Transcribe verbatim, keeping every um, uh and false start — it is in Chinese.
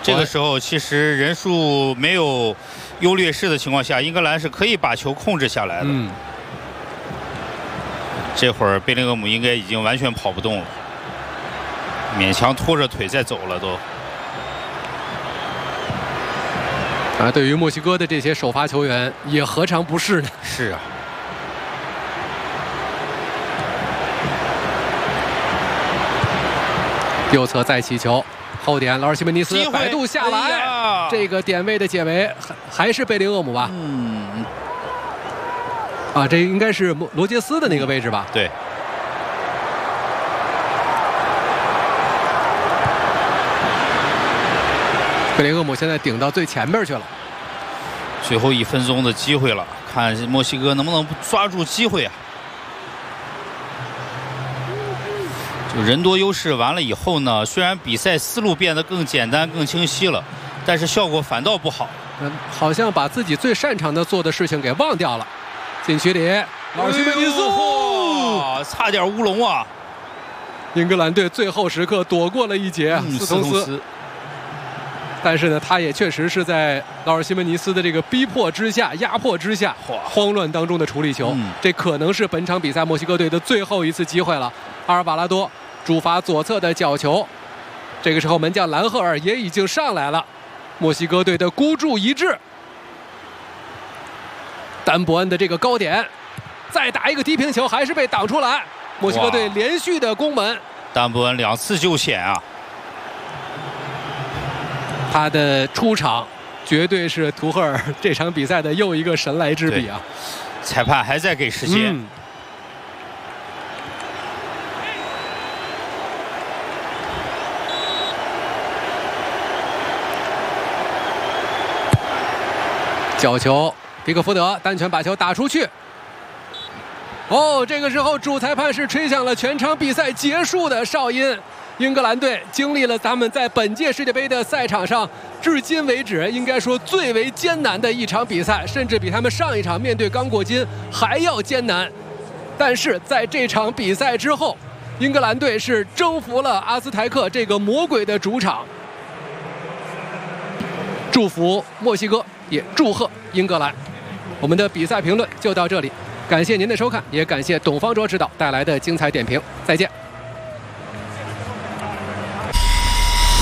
这个时候其实人数没有优劣势的情况下，英格兰是可以把球控制下来的。 嗯， 这会儿贝林厄姆应该已经完全跑不动了，勉强拖着腿再走了都。 啊，对于墨西哥的这些首发球员，也何尝不是呢？ 是啊。 右侧再起球，后点劳尔西门尼斯摆渡下来，哎、这个点位的解围还还是贝林厄姆吧？ 嗯， 啊，这应该是罗杰斯的那个位置吧？ 嗯、对。 贝林厄姆现在顶到最前边去了， 最后一分钟的机会了，看墨西哥能不能抓住机会啊？ 就人多优势完了以后呢，虽然比赛思路变得更简单、更清晰了，但是效果反倒不好。 嗯，好像把自己最擅长的做的事情给忘掉了。禁区里，劳尔西门尼斯， 哇，差点乌龙啊！ 英格兰队最后时刻躲过了一劫， 嗯、 斯通斯。斯但是呢，他也确实是在劳尔西门尼斯的这个逼迫之下、压迫之下、慌乱当中的处理球。嗯、这可能是本场比赛墨西哥队的最后一次机会了。阿尔瓦拉多。 主罚左侧的角球，这个时候门将兰赫尔也已经上来了。墨西哥队的孤注一掷，丹伯恩的这个高点，再打一个低平球，还是被挡出来。墨西哥队连续的攻门， 丹伯恩两次救险啊！ 他的出场绝对是图赫尔这场比赛的又一个神来之笔啊！ 裁判还在给时间。嗯 角球，皮克福德单拳把球打出去。哦，这个时候主裁判是吹响了全场比赛结束的哨音。英格兰队经历了他们在本届世界杯的赛场上至今为止应该说最为艰难的一场比赛，甚至比他们上一场面对刚果金还要艰难。但是在这场比赛之后，英格兰队是征服了阿兹台克这个魔鬼的主场。祝福墨西哥。 也祝贺英格兰。我们的比赛评论就到这里，感谢您的收看，也感谢董方卓指导带来的精彩点评。再见。